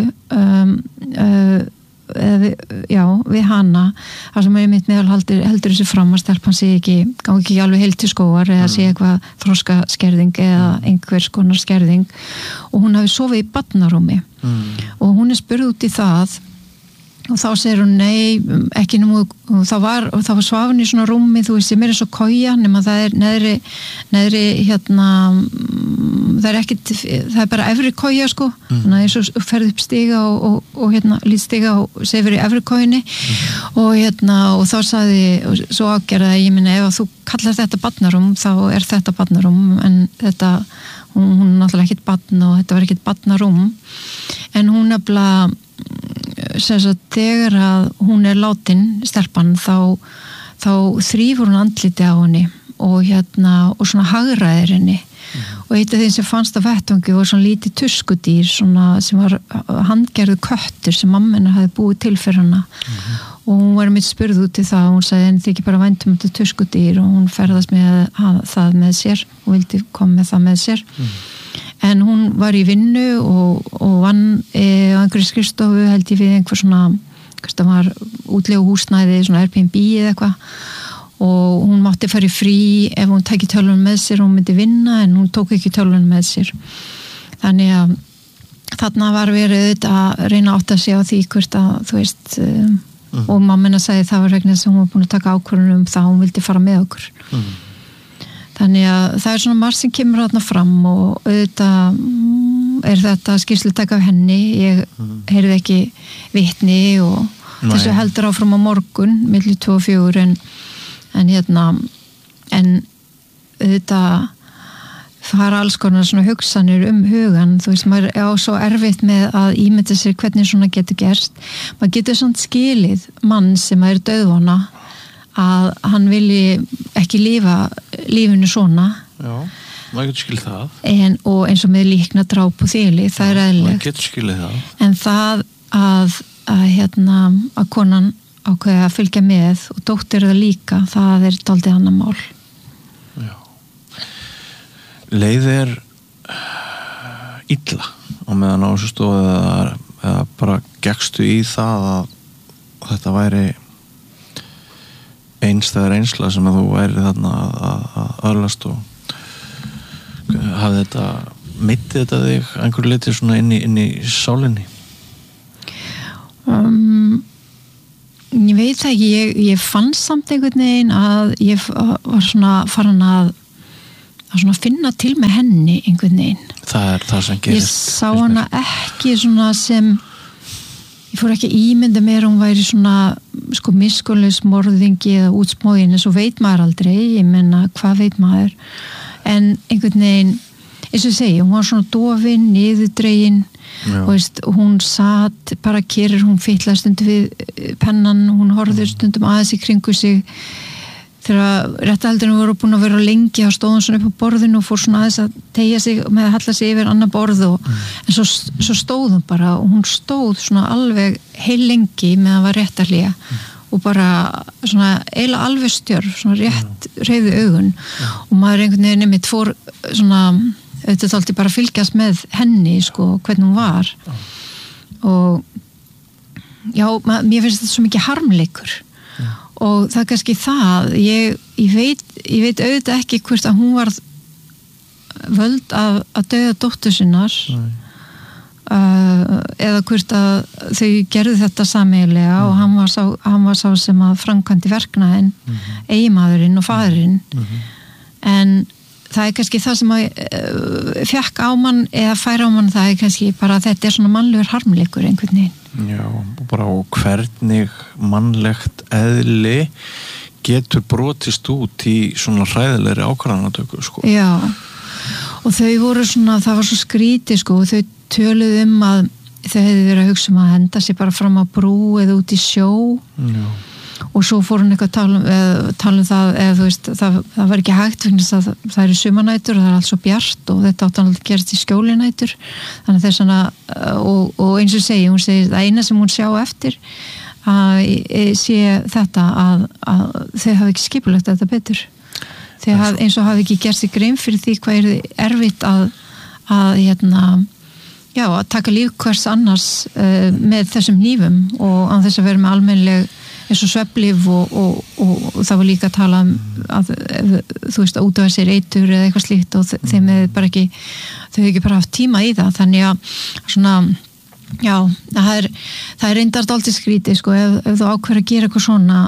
við hana þar sem er mitt meðal heldur þessu fram að stelpan sé gangi ekki alveg heilt til skóar eða sé eitthvað þroskaskerðing eða einhvers konar skerðing og hún hafi sofið í barnarúmi og hún er spurð út í það og þá segir hún nei, ekki nú það var svafin í svona rúmi þú veist, sem er eins og koja nema það er neðri það er bara efri koja sko, þannig að eins og ferð upp stiga og lít stiga og segir í efri kojunni og þá sagði svo ágerða að ég minna ef þú kallar þetta barnarúm þá er þetta barnarúm en þetta, hún er náttúrulega ekkit barn og þetta var ekkit barnarúm en hún nefnilega sem sagt þegar að hún er látin stelpan þá þrífur hún andliti á henni og svona hagraðir henni og eitt af þeim sem fannst á vettvangi var svona lítið tuskudýr svona sem var handgerðu köttur sem mamma hennar hafði búið til fyrir hana og hún var mitt spurð út í það og hún sagði en þið ekki bara væntum þetta tuskudýr og hún ferðast með það með sér og vildi koma með það með sér en hún var í vinnu og vann á einhverju skrifstofu held ég við einhver svona það var útlegu húsnæði svona Airbnb eða eitthvað og hún mátti fara í frí ef hún tæki tölvun með sér og hún myndi vinna en hún tók ekki tölvun með sér þannig að þarna var verið að reyna átt að segja á því hvort að þú veist og mammina sagði það var vegna þess að hún var búin að taka ákvörðun það hún vildi fara með okkur þannig að það er svona margt sem kemur þarna fram og auðvitað er þetta skýrslutaka af henni ég heyrði ekki vitni og þessu heldur áfram á morgun milli 2 og 4 en auðvitað fara alls konar svona hugsanir hugan þú veist maður er svo erfitt með að ímynda sér hvernig svona getur gerst maður getur svona skilið mann sem er dauðvona að hann vilji ekki lifa lífinu svona já, maður getur skilið það og eins og með líkna dráp og þýli það er eðlilegt maður getur skilið það en það að konan ákveði að fylgja með og dóttir það líka það er dálítið annað mál já leið er illa og meðan á þessu stóð eða bara gekkstu í það að þetta væri einstæðar einsla sem að þú væri þarna að öðlast og hafði þetta meitti þetta þig einhver leiti svona inn í sálinni? Ég veit það ekki, ég fann samt einhvern veginn að ég var svona farin að svona finna til með henni einhvern veginn. Það er það sem gerist. Ég sá hana ekki svona sem ég fór ekki að ímynda mér hún væri svona sko miskunnlaus morðingi eða útsmógin, en svo veit maður aldrei, ég menna hvað veit maður, en einhvern veginn eins og ég segi, hún var svona dofin, niðurdregin og veist, hún satt bara kyrr, hún fitlaði stundum við pennan, hún horfði stundum aðeins í kringu sig þegar réttahaldurinn voru búin að vera lengi þá stóð hún svona upp á borðinu og fór svona aðeins að teygja sig með að halla sig yfir annar borð en svo stóð hún bara og hún stóð svona alveg heil lengi með að var réttarlega og bara svona eiginlega alveg stjörf, svona rétt hreyfði augun og maður einhvern veginn einmitt fór svona auðvitað þálti bara að fylgjast með henni sko, hvernig hún var og já, mér finnst þetta svo mikið harmleikur og það er kannski það ég veit auðvitað ekki hvort að hún var völd að dauða dóttur sinnar eða hvort að þau gerðu þetta sameiginlega og hann var sá sem að framkvæmdi verknaðinn eiginmaðurinn og faðurinn en það er kannski það sem að fjakk á mann eða færa á mann, það er kannski bara að þetta er svona mannlegur harmleikur einhvern veginn. Já, bara og hvernig mannlegt eðli getur brotist út í svona hræðilegri ákvarðanatöku, sko. Já, og þau voru svona, það var svo skrítið, sko, og þau töluðu að þau hefðu verið að hugsa að henda sér bara fram á brú eða út í sjó. Já. Og svo fór hún eitthvað að tala það eða þú veist, það var ekki hægt vegna að það eru sumarnætur og það er allt svo bjart og þetta átti að gerast í skjólinætur þannig að það er svona og eins og hún segir að eina sem hún sjá eftir að sé þetta að þau hafi ekki skipulagt þetta betur eins og hafi ekki gert sig grein fyrir því hvað er erfitt að taka líf hvers annars með þessum hnífum og án þess að vera með almennileg eins og svefnlyf og það var líka að tala að þú veist að útöfa sér eitur eða eitthvað slíkt og þeim hefur bara ekki þau hefur ekki bara haft tíma í það þannig að svona já, það er reyndar dálítið skrítið sko ef þú ákveður að gera eitthvað svona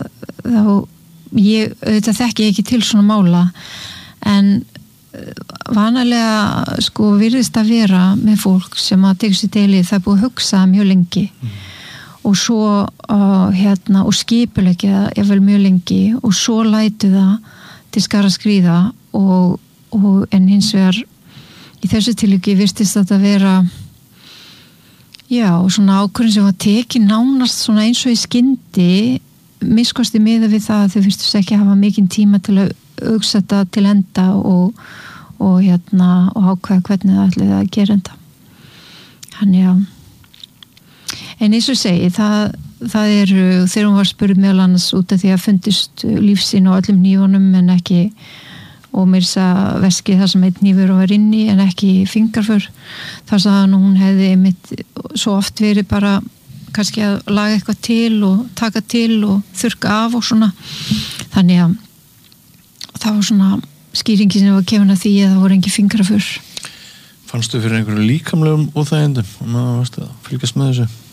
þá þetta þekki ég ekki til svona mála en vanalega sko virðist að vera með fólk sem að tegur sér deilið það er búið að hugsa mjög lengi og svo og skipuleggja vel mjög lengi og svo lætu það til skara skríða og en hins vegar í þessu tilviki virtist þetta vera já, svona ákvörðin sem var tekin nánast svona eins og í skyndi miskosti miða við það að þau virtust ekki hafa mikinn tíma til að hugsa þetta til enda og ákveða hvernig það ætlaði að gera þetta þannig að en eins og segi, það eru þegar hún var spurð meðal annars út af því að fundist lífsinn á öllum hnífunum en ekki og mér sagði veski þar sem einn hnífur var inni en ekki fingraför þar sagði hún hefði einmitt svo oft verið bara kannski að laga eitthvað til og taka til og þurrka af og svona þannig að það var svona skýringi sem var kemur að því að það voru engin fingraför. Fannstu fyrir einhverju líkamlegum óþægindum og maður varst að fylgjast með þessu?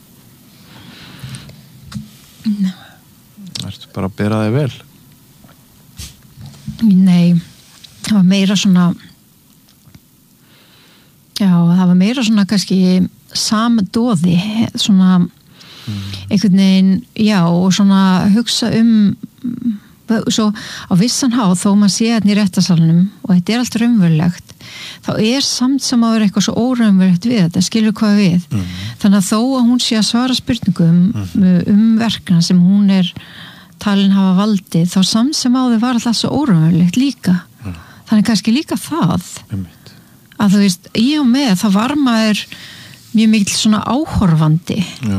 Ertu bara að bera þig vel? Nei, það var meira svona það var meira svona kannski samdóði svona einhvern veginn, já og svona hugsa svo á vissan hátt þó maður sé hérna í réttarsalnum og þetta er allt raunverulegt þá er samt sem að vera eitthvað svo óraunverulegt við þetta, skilur hvað við þannig að þó að hún sé að svara spurningum verkna sem hún er talin hafa valdið þá samt sem á þau var alltaf svo óraunverulegt líka þannig kannski líka það að þú veist, í og með þá var maður mjög mikil svona áhorfandi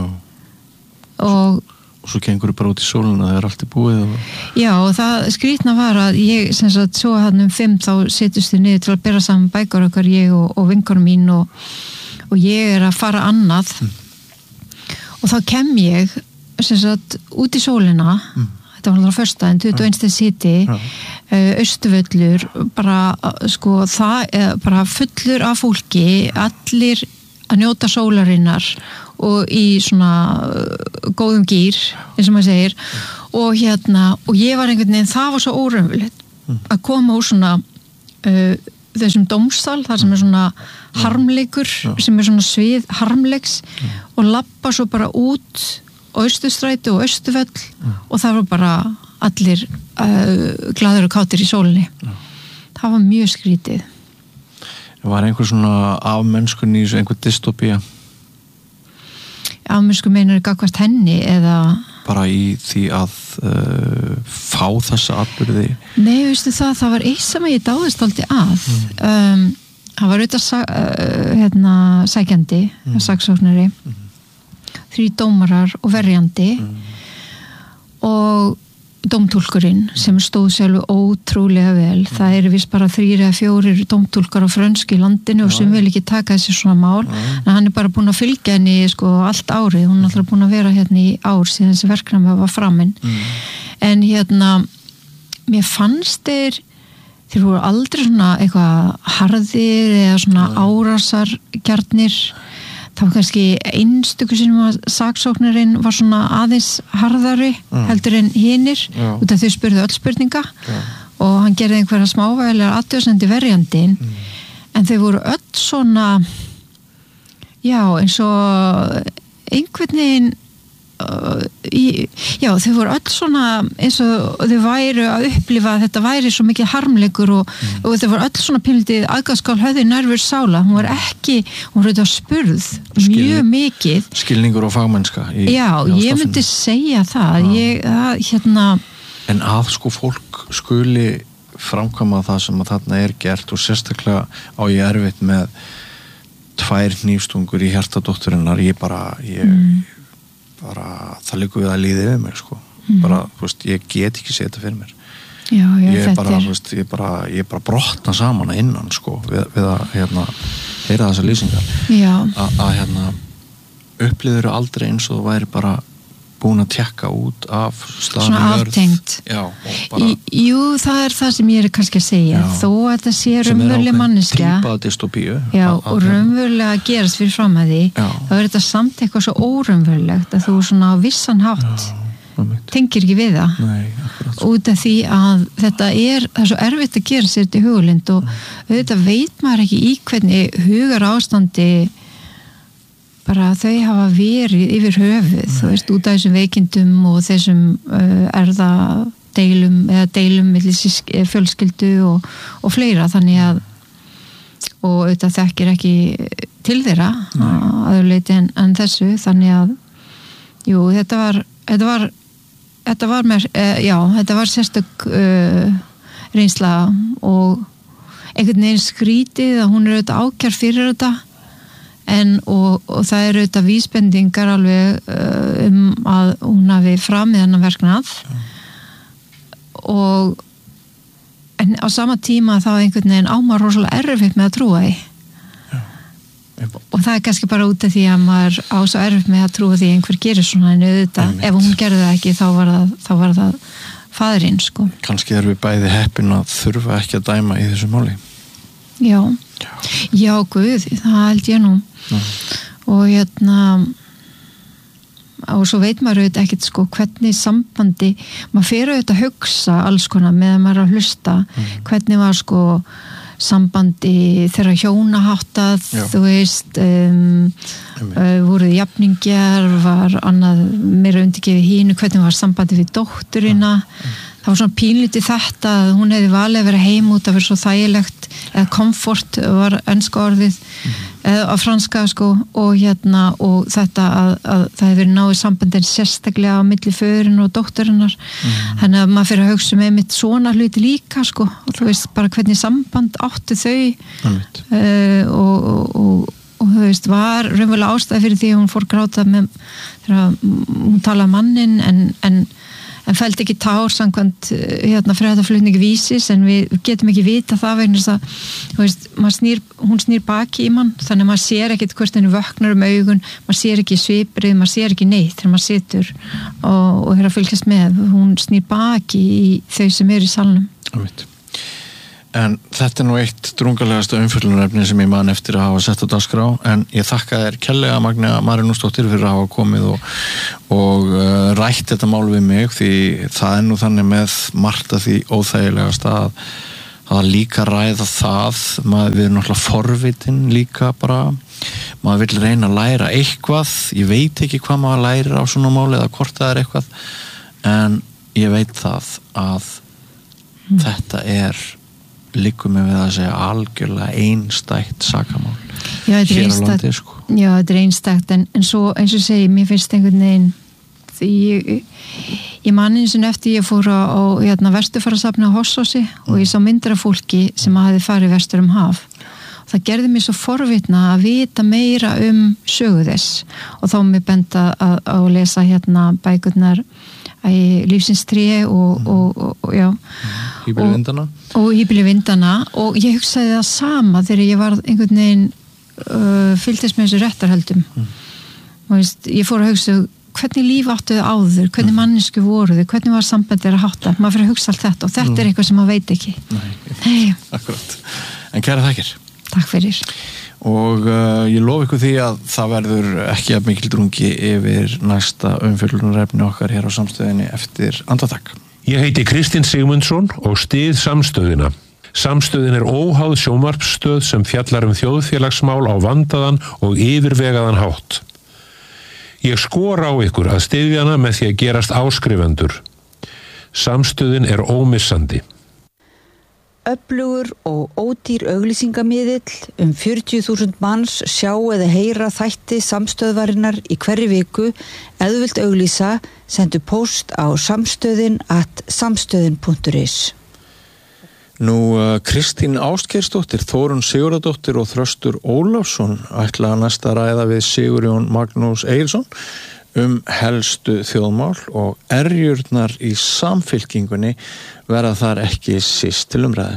og svo gengur þú bara út í sóluna það er allt í búið Já, og það skrýtna var að ég sem sagt svo hann 5 þá setjust þið niður til að bera saman bækur okkar ég og vinkonum mín og ég er að fara annað og þá kem ég sem sagt út í sólina þetta var alltaf föstudaginn, 21. hiti Austurvöllur bara sko það bara fullur af fólki allir að njóta sólarinnar og í svona góðum gýr eins og maður segir og og ég var einhvern veginn það var svo óraunverulegt að koma úr svona þessum dómsal þar sem svona harmleikur sem svona svið harmleiks og labba svo bara út á Austurstræti og Austurvöll og það var bara allir glaður og kátir í sólinni það var mjög skrítið Var einhver svona afmennskun í einhver dystopía? Afmennsku meinar gagnvart henni eða bara í því að fá þessa atburði Nei, veistu það var eitt sem ég dáðist aldrei að það var auðvitað sækjandi saksóknari 3 dómarar og verjandi og dómtúlkurinn sem stóð sjálf ótrúlega vel það vist bara 3 eða 4 dómtúlkar á frönsku í landinu og sem vil ekki taka þessi svona mál en hann bara búin að fylgja henni sko allt árið, hún alltaf búin að vera hérna í ár síðan þessi verknæmi var framinn en mér fannst þeir voru aldrei svona eitthvað harðir eða svona árásargjarnir það var kannski einstöku sem að saksóknarinn var svona aðeins harðari heldur en hinir út af þau spurðu öll spurninga og hann gerði einhverja smávægilegar athugasemdir verjandinn en þau voru öll svona eins og einhvern veginn þau voru öll svona eins og þau væru að upplifa að þetta væri svo mikið harmleikur og þau voru öll svona pínlítið aðgangskál höfði nærvör sála, hún var auðvitað spurð mjög mikið skilningur og fagmennska ég myndi segja það en að sko fólk skuli framkvæma það sem að þarna gert og sérstaklega á ég erfitt með 2 hnífstungur í hjartadótturinnar það liggur við að líði við mig sko bara, þú veist, ég get ekki séð þetta fyrir mér ég bara brotna saman að innan sko við að heyra þessar lýsingar að upplýður aldrei eins og þú væri bara búin að tekka út af staðan svona aftengt jú, það það sem ég kannski að segja þó að þetta sé raunveruleg manneskja típa dystopíu og raunverulega að gerast fyrir fram að því þá þetta samt eitthvað svo óraunverulegt að þú svona á vissan hátt tengir ekki við það út af því að þetta það er svo erfitt að gera sér til hugalind og auðvitað veit maður ekki í hvernig hugar ástandi bara þau hafa verið yfir höfuð þú veist, út af þessum veikindum og þessum erðadeilum eða deilum milli fjölskyldu og fleira þannig að og auðvitað þekkir ekki til þeirra aðurleiti en þessu þannig að jú, þetta var sérstök reynsla og einhvern veginn skrítið að hún auðvitað ákjær fyrir þetta og það auðvitað vísbendingar alveg að hún hafi framið hennar verknað en á sama tíma þá einhvern veginn ámar rosalega erfitt með að trúa því og það kannski bara út af því að maður á svo erfitt með að trúa því einhver gerir svona en auðvitað ef hún gerði það ekki þá var það faðirinn sko kannski við bæði heppin að þurfa ekki að dæma í þessu máli já guð, það held ég nú og og svo veit maður auðvitað ekkert sko hvernig sambandi maður fer auðvitað að hugsa alls konar meðan maður að hlusta hvernig var sko sambandi þeirra hjónaháttað þú veist voruð jafningjar var annað meira undirgefið hínu hvernig var sambandi við dótturina það var svona pínlítið þetta að hún hefði valið að vera heim út að vera svo þægilegt eða komfort var enska orðið eða franska sko og þetta að það hefði verið náið sambandin sérstaklega á milli föðurinn og dótturinnar þannig að maður fyrir að hugsa með mitt svona hluti líka sko og þú veist bara hvernig samband áttu þau og þú veist var raunverulega ástæði fyrir því að hún fór gráta með þegar hún talaði mannin en en fældi ekki tár samkvæmt fréttaflutningi Vísis, en við getum ekki vita það vegna þess að, þú veist, hún snýr baki í mann, þannig að maður sér ekkit hvort henni vöknar augun, maður sér ekki sviprið, maður sér ekki neitt þegar maður situr og er að fylgjast með, hún snýr baki í þau sem eru í salnum. En þetta nú eitt drungalegasta umfjöllunarefni sem ég man eftir að hafa sett á dagskrá, en ég þakka þér kærlega Magnea Marinósdóttir fyrir að hafa komið og rætt þetta mál við mig, því það nú þannig með margt að því óþægilegasta að líka ræða það, við erum náttúrulega forvitin líka bara, maður vill reyna að læra eitthvað, ég veit ekki hvað maður lærir á svona máli eða hvort það eitthvað, en ég veit það að þetta liggur mig við að segja algjörlega einstætt sakamál hér á landi, sko. Já, þetta einstætt, en svo eins og segi, mér finnst einhvern veginn því ég man eins og eftir ég fór á Vesturfarasafni á Hossósi og ég sá myndir af fólki sem hafði farið vestur haf. Það gerði mér svo forvitna að vita meira sögu þess og þá mér benda að lesa bækurnar Lífsins tré og já Híbýli vindana og ég hugsaði það sama þegar ég var einhvern veginn fylgdist með þessu réttarhöldum og ég fór að hugsa hvernig líf áttu þau áður, hvernig mannesku voru þau, hvernig var sambandið að hátta, maður fyrir að hugsa allt þetta og þetta er eitthvað sem maður veit ekki. Nei. Akkurat. En kæra þakkir. Takk fyrir. Og ég lofa ykkur því að það verður ekki að mikil drungi yfir næsta umfjöllunarefni okkar hér á Samstöðinni eftir andartak. Ég heiti Kristinn Sigmundsson og styð Samstöðina. Samstöðin er óháð sjónvarpsstöð sem fjallar þjóðfélagsmál á vandaðan og yfirvegaðan hátt. Ég skora á ykkur að styðja hana með því að gerast áskrifendur. Samstöðin er ómissandi. Öflugur og ódýr auglýsingamiðill 40.000 manns sjá eða heyra þætti Samstöðvarinnar í hverri viku. Ef þú vilt auglýsa, sendu póst á samstöðin@samstöðin.is. Nú, Kristín Ásgeirsdóttir, Þórunn Sigurðardóttir og Þröstur Ólafsson ætla að næsta ræða við Sigurjón Magnús Egilsson helstu þjóðmál og erjurnar í Samfylkingunni verða þar ekki síst til umræðu.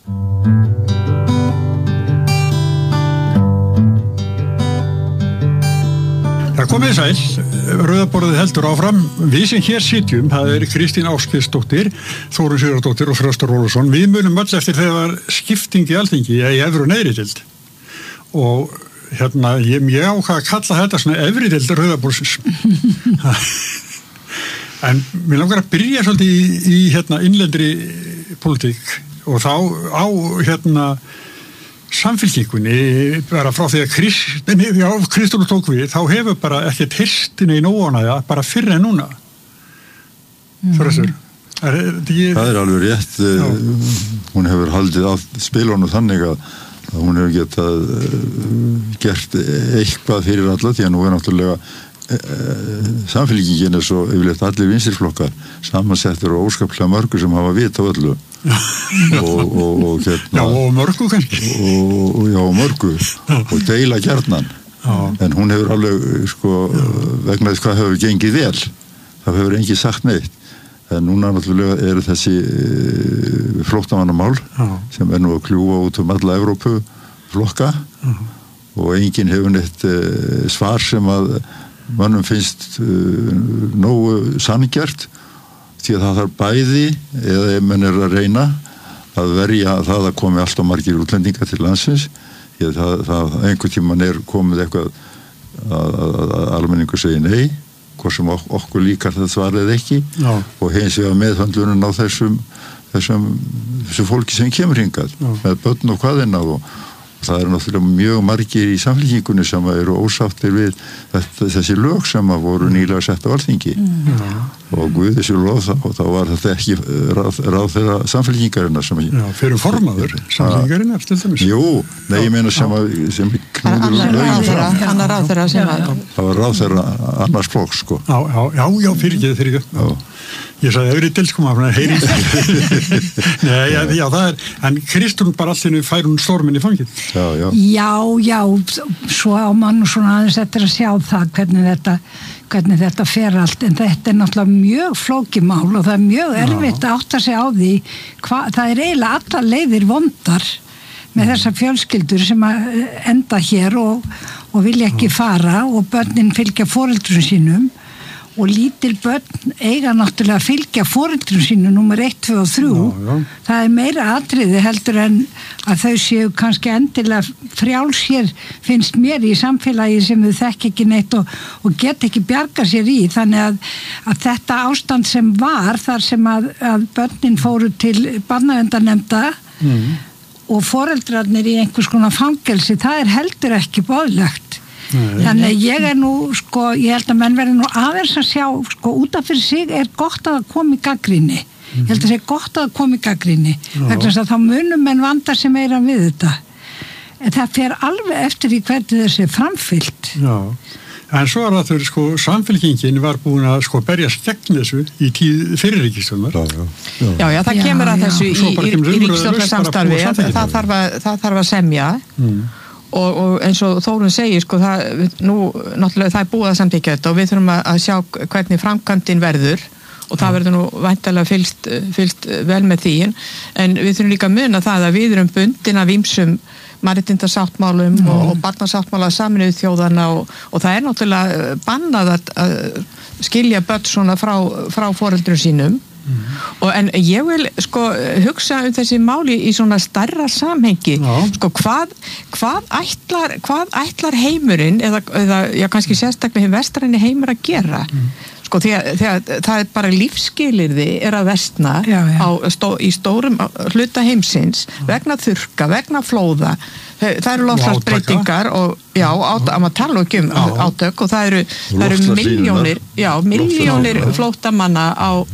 Það komið sæl, rauðaborðið heldur áfram. Við sem hér sitjum, það er Kristín Ásgeirsdóttir, Þórunn Sigurðardóttir og Þröstur Ólafsson. Við munum öll eftir þegar skipting í Alþingi í efri og neðri deild. Og ég ákvað að kalla þetta svona efri deild rauðaborðsins. En mér langar að byrja svolítið í innlendri pólitík og þá á Samfylkingunni bara frá því að Kristján tók við, þá hefur bara ekkert hirstinni í nóanæða bara fyrr en núna. Þröstur. Það er alveg rétt. Hún hefur haldið á spilunum þannig að hún hefur getað gert eitthvað fyrir alla, því að nú er náttúrulega Samfylkingin er svo yfirleitt allir vinstirflokkar samansettir og óskaplega mörgu sem hafa vit á öllu og mörgu kannski og mörgu og deila gjarnan en hún hefur alveg vegna þess hvað hefur gengið vel það hefur enginn sagt neitt en núna náttúrulega eru þessi flóttamannamál sem er nú að kljúfa út alla Evrópu flokka og enginn hefur neitt svar sem að mönnum finnst nógu sanngjarnt því að það þarf bæði eða ef menn er að reyna að verja það að komi alltaf margir útlendingar til landsins því að það einhvern tímann er komið eitthvað að almenningur segir nei hvort sem okkur líkar það svarið ekki og hins vegar meðhöndlunin á þessu fólki sem kemur hingað með börn og hvaðina og það eru náttúrulega mjög margir í Samfylkingunni sem eru ósáttir við þessi lög sem voru nýlega sett á Alþingi og Guð þessu lof og þá var þetta ekki ráð þeirra Samfylkingarinnar sem fyrir formaður Samfylkingarinnar til dæmis Jú, nei ég meina sem annar ráð þeirra sem það var ráð þeirra annars flokks sko Já, fyrirgefðu Ég sagði efri delskoma heyri Nei, já, það er en Kristrún bara allir fær hún stormin í fangið Já, svo á mann svona aðeins eftir að sjá það hvernig þetta hvernig þetta fer allt, en þetta náttúrulega mjög flókið mál og það mjög erfitt að átta sig á því það eiginlega allar leiðir vondar með þessar fjölskyldur sem að enda hér og vilja ekki fara og börnin fylgja foreldrum sínum og lítil börn eiga náttúrulega að fylgja foreldrum sínum nummer 1, 2 og 3 það meira atriði heldur en að þau séu kannski endilega frjáls hér finnst mér í samfélagi sem þau þekki ekki neitt og get ekki bjarga sér í þannig að þetta ástand sem var þar sem að börnin fóru til barnaverndarnefnda og foreldrarnir í einhvers konar fangelsi, það heldur ekki boðlegt. Þannig að ég nú, ég held að menn verði nú aðeins að sjá, út af fyrir sig gott að það komi gagnrýni. Ég held að það sé gott að það komi gagnrýni. Vegna þess að þá munum menn vanda sem meira við þetta. En það fer alveg eftir í hvernig þessi framfyllt. Já. En svo það samfélkingin var búin að berjast gegn þessu í tíð fyrirríkisstjórnar. Já, það kemur að þessu í ríkisstjórnarsamstarfi, það þarf að semja og eins og Þórunn segir, nú náttúrulega það búið að samþykkja þetta og við þurfum að sjá hvernig framkvæmdin verður og það verður nú væntanlega fylgst vel með því, en við þurfum líka að muna það að við erum bundin af ýmsum mannréttindasáttmálum og barnasáttmála Sameinuðu þjóðanna og það náttúrulega bannað að skilja börn svona frá foreldrum sínum en ég vil hugsa þessi máli í svona stærra samhengi hvað ætlar heimurinn eða kannski sérstaklega vestræni heimur að gera þegar það bara lífsskilyrði að versna í stórum hluta heimsins vegna þurrka, vegna flóða það eru loftslagsbreytingar og að maður tala ekki átök og það eru milljónir flóttamanna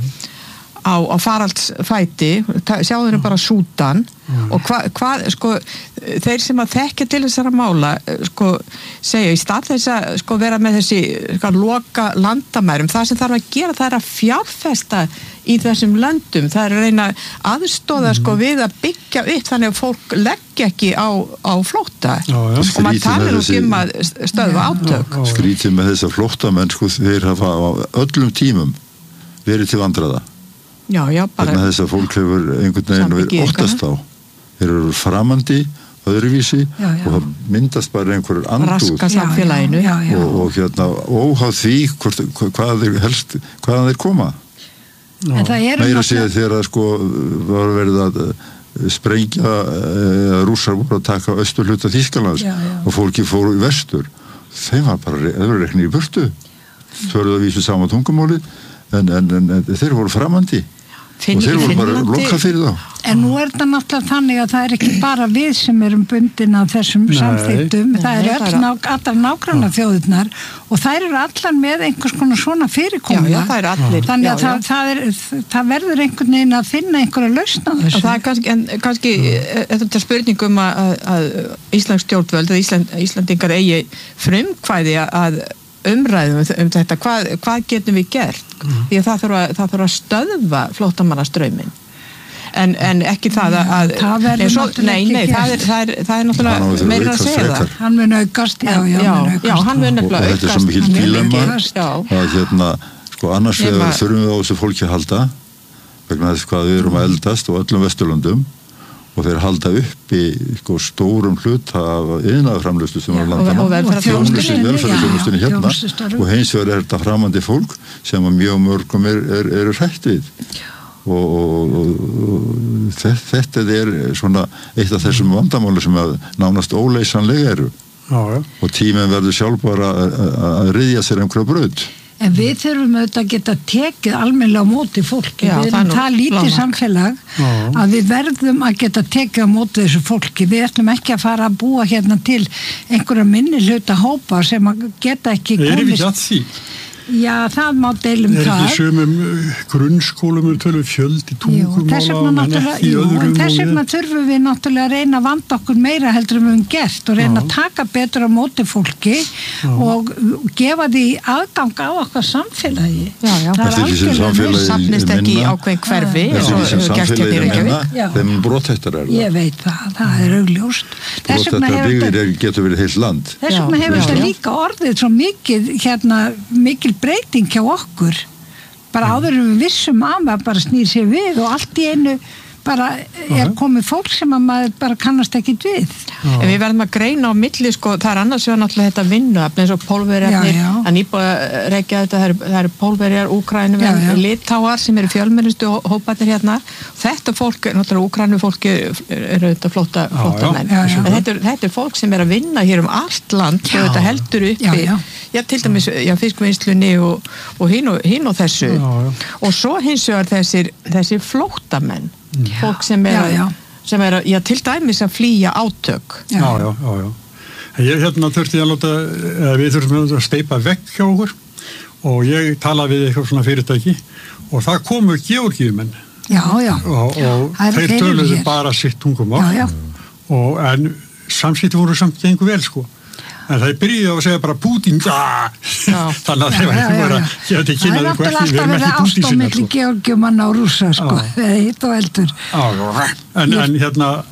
á faraldsfæti, sjáðu bara Súdan og hvað þeir sem að þekkja til þessara mála segja í stað þess að vera með þessi loka landamærum, það sem þarf að gera það að fjárfesta í þessum löndum, það að reyna aðstoða við að byggja upp þannig að fólk leggja ekki á flótta og maður talar að stöðva átök. Skrítið með þessa flóttamenn þeir hafa á öllum tímum verið til vandræða. Já, bara vegna þess að fólk hefur einhvern veginn verið óttast á. Þeir eru framandi öðruvísi og það myndast bara einhverjur andúð raska samfélaginu og óháð því hvaðan þeir koma. Meira segja þegar var verið að sprengja rússar voru að taka austurhluta Þýskalands og fólki fóru í vestur. Þeim var bara öðrurekni í burtu. Þörðu að vísu sama tungumáli en þeir voru framandi og þeir voru bara lokað fyrir þá. En nú þetta náttúrulega þannig að það ekki bara við sem erum bundin af þessum samþykktum, það allar nágranna þjóðirnar og þær eru allar með einhvers konar svona fyrirkomula. Það eru allir. Þannig að það verður einhvern veginn að finna einhverja lausn á þessu. Það kannski þetta spurning að íslensk stjórnvöld eða Íslandingar eigi frumkvæði að umræðum þetta, hvað getum við gert því að það þarf að stöðva flóttamannastrauminn en ekki það að það verður náttúrulega ekki gert það er náttúrulega meira að segja það hann mun aukast hann mun nefnilega aukast og þetta er svo mikil dilemma að annars þurfum við á þessu fólki að halda vegna þess hvað við erum að eldast og öllum Vesturlöndum og þeir halda upp í stórum hluta af iðnaðarframleiðslu sem er á landana og velferðarþjónustunni hérna og hins vegar þetta framandi fólk sem að mjög mörgum eru hrætt við og þetta er svona eitt af þessum vandamáli sem að nánast óleysanlega eru og tíminn verður sjálf bara að ryðja sér einhverja braut. En við þurfum auðvitað að geta tekið almennilega á móti fólki. Við erum það lítið samfélag að við verðum að geta tekið á móti þessu fólki. Við ætlum ekki að fara að búa hérna til einhverja minni hluta hópa sem að geta ekki komist. Erum við ekki að því? Já, það má deilum það. Ekki sumum grunnskólum tölum fjöldi tungumála en ekki öðrum. En þess vegna þurfum við náttúrulega að reyna að vanda okkur meira heldur við höfum gert og reyna að taka betur á móti fólki og gefa því aðgang á okkar samfélagi. Það er algjörlega safnist ekki í ákveðin hverfi eins og samfélagi minna þeim brothættar Ég veit það er augljóst. Þess vegna þetta hefur byggðir getur verið heilt land. Þess vegna hefur þetta líka orðið svo mikið, mikil breyting hjá okkur. Bara áður en við vissum að bara snýr sér við og allt í einu bara komið fólk sem að maður bara kannast ekkit við. En við verðum að greina á milli, sko, það annars vegar náttúrulega þetta vinnuafl eins og pólverjarnir, að nýbúið að rekja þetta, það eru pólverjar, Úkraínumenn, Litáar sem eru fjölmennustu hóparnir hérna. Þetta fólk, náttúrulega Úkraínu fólki eru þetta flóttamenn. En þetta fólk sem er að vinna hér allt land og þetta heldur uppi, til dæmis fiskvinnslunni og hinn og þessu. Og svo hins vegar þessir flóttamenn. Fólk sem er til dæmis að flýja átök. Já. Ég þurfti að við þurfum að steypa vekk hjá okkur og ég talaði við eitthvað svona fyrirtæki og það komu Georgíumenn. Og þeir töluðu bara sitt tungumál en samskipti voru samt gengur vel, sko. En það byrjuði að segja bara Pútín, þannig að þeir var að gefa til kynna það er alltaf verið ást á milli Georgíumanna og rússa, sko, hitt og heldur. En